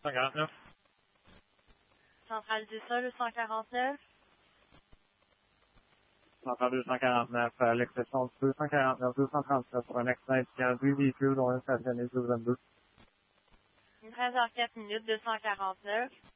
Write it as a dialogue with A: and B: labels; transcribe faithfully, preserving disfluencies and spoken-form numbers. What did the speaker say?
A: cent quarante-neuf.
B: Centrale du sol, cent quarante-neuf.
A: Centrale deux cent quarante-neuf, euh, l'exception deux cent quarante-neuf, deux cent trente-sept pour un accident incident, deux véhicules dont un stationné sur vingt-deux.
B: treize heures quatre minutes, deux cent quarante-neuf.